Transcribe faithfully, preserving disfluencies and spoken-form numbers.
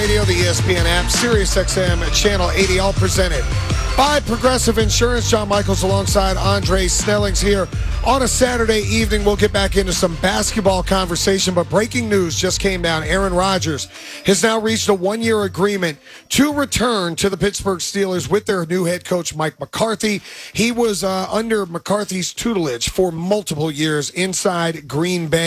Radio, the E S P N app, Sirius X M, Channel eighty, all presented by Progressive Insurance. John Michaels alongside Andre Snellings here on a Saturday evening. We'll get back into some basketball conversation, but breaking news just came down. Aaron Rodgers has now reached a one-year agreement to return to the Pittsburgh Steelers with their new head coach, Mike McCarthy. He was uh, under McCarthy's tutelage for multiple years inside Green Bay.